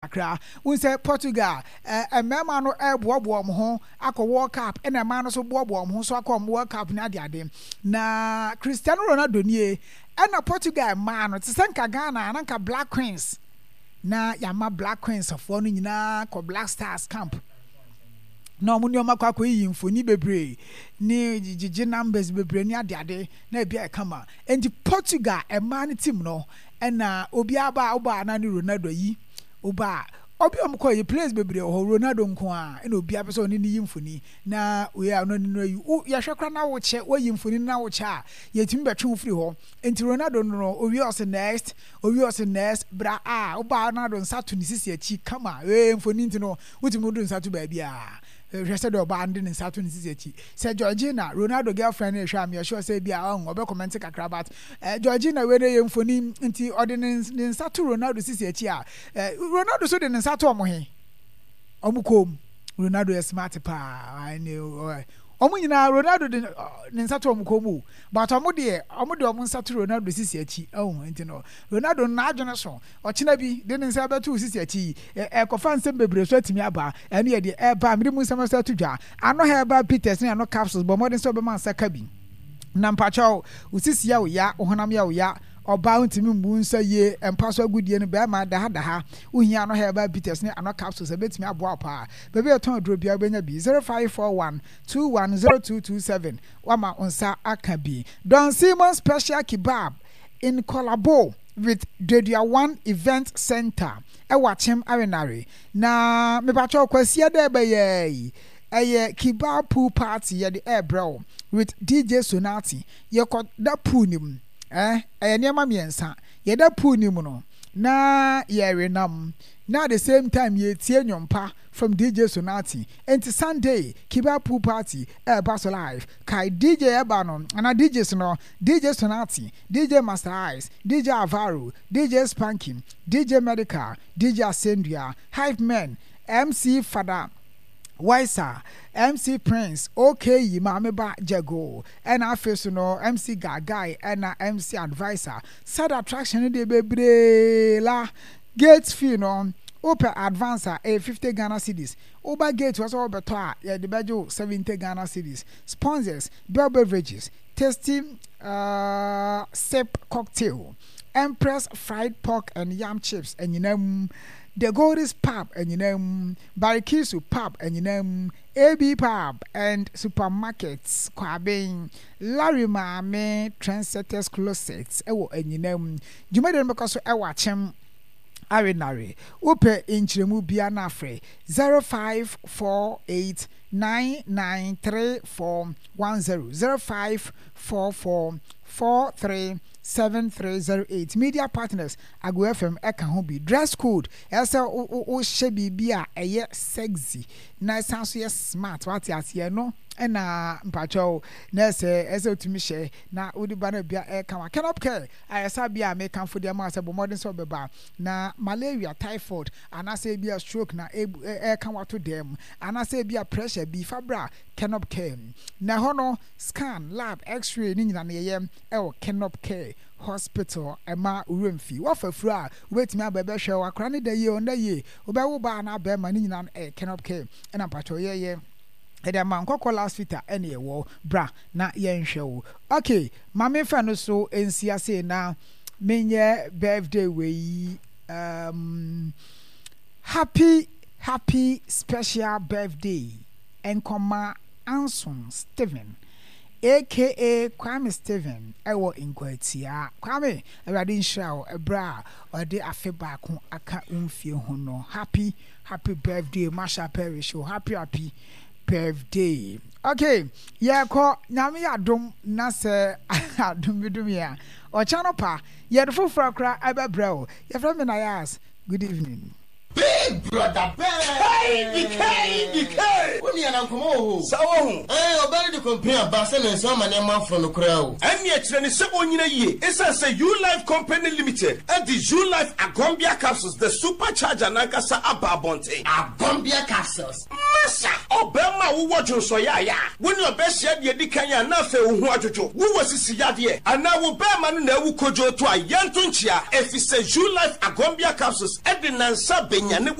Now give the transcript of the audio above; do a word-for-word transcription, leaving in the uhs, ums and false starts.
kakra we say Portugal eh emema no e bobo mo ho akọ World Cup e na ma no so bobo mo ho so akọ World Cup na ade ade na Cristiano Ronaldo nie e na Portugal ma no te senka Ghana na nka Black Queens na yama Black Queens of no nyina ko Black Stars camp na omo ni o makwa ko yi mfoni bebre ni jiji numbers bebre ni ade ade na bia e kama enti Portugal e ma ne team no e na obi aba oba na ni Ronaldo yi oba obi omko yi place bebre o Ronaldo nko a e na obi aba so ni ni yi mfoni na we a no ni no yi o ya hwekra na wo che wo yi mfoni na wo che a ye timi betwe free ho enti Ronaldo no owi os next owi os next bra a oba Ronaldo nsato ni sisi achi kama we mfoni nti no wutimi do nsato ba bia Rest of band in Saturn City. Said Georgina, Ronaldo girlfriend, and Sham, you're sure say be our own, or comment a crabat. Georgina, where they for him into ordinance in Saturn Ronaldo City. Ronaldo so in Saturn Mohe. Omukom, Ronaldo is smart pa. I knew. Omuna Ronaldo in Saturn Mukomu, but Omudi, Omudo Saturn Ronaldo City. Oh, and no. Ronaldo na Jonathan, or Chinabi, didn't say about two City. A cofan sembe sweating me about, and near the air by Midimu Semester to Jar. I know her about Peters, no capsules, but more than Soberman Sakabi. Nampacho, Usis Yao Ya, Ohanam Yao Ya. Or bound to me moon say ye and pass a good year in Bama da da ha. We no hair by Peters and no capsules a bit me a boapa. Baby a ton drop your benjabi zero five four one two one zero two two seven. Wama on sa akabi. Don Simon special kebab in collabo with Dedia One Event Center. I watch him arenary. Na me pacho kwasia de be ye. A kebab pool party at the air bro with D J Sonati. Ye caught that punim. Eh, eh, niema miensa. Yeda pu ni mu no. Na ye renam. Na the same time ye tie nyompa from D J Sonati. Enti Sunday, Kiba Pool Party, eh, Bass Live. Kai D J Ebanon, and a D J no, D J Sonati, D J Master Eyes, D J Avaru, D J Spanking, D J Medical, D J Ascendria, Hive Men, M C Fada. Waisa, M C Prince, okay, Mame Ba Jago, and I face no M C Gagai, and M C Advisor. Sad attraction de bebre la gates fee no open advancer a fifty Ghana cedis. Oba gate was all better, yeah, the Bajo seventy Ghana cedis. Sponsors, Bell Beverages, tasty uh sip cocktail, Empress fried pork and yam chips, and you know. The Goldie's Pub and you know Barikisu Pub and you know A B Pub and supermarkets Kwabing Larry Mame Trendsetters Closets ewo and you know you made them because I watch him arenary upe inchiremu bia na free zero five four eight nine nine three four one zero zero five four four four three seven three zero eight. Media partners Ago F M eka ho bi dress code esa o o hye bibia eye sexy na sounds yes smart what ase no na mpacho na se ese otumi hye na odi ba na bia eka wa canop care ayesa bia me kan fo dia ma se bo modern so beba na malaria typhoid anase bia stroke na eka wa to dem anase bia pressure bi fabra canop care na hono scan lab x-ray ni nyina na ye e o canop care hospital ema uremfi wa fafura wetimi abebe hwe wa kra ne da ye on da ye obewo ba na ba ma ni nyina e canop care na mpacho ye ye ede man kokko last fitter ene wo bra na ye nhwe wo okay mame fa no so ensia se na menye birthday we um happy happy special birthday enkoma Anson Steven aka Kwame Steven ewo inkwatia Kwame awade nhra ebra ode afe baako aka umfie ho no happy happy birthday Masha Parish happy happy birthday. Okay, yeah, ko nyame adom na se adom bidum ya o chano pa ye de foforo kra abebrel ye fra me na yas good evening Big brother, big. Hey, D K, D K. When you are come home, so eh, obey the compare Basen and some man man from the crowd. And yet, when you say on your year, it's a say U Life Company Limited and the U Life Agombia capsules, the supercharger Nankasa Ababonte. Agombia capsules. Massa, Obama, who watch you so ya ya. When your best yet, you decay and nothing who watch you. Who was this yard and now will bear man who could go to a young tunchia if he says U Life Agombia capsules, Edin and Sub.